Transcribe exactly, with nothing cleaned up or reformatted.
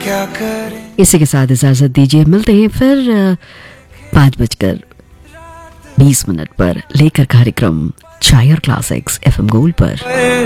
क्या करें। इसी के साथ इजाजत दीजिए, मिलते हैं फिर पाँच बजकर बीस मिनट पर लेकर कार्यक्रम चाय और क्लासिक्स एफएम गोल्ड पर।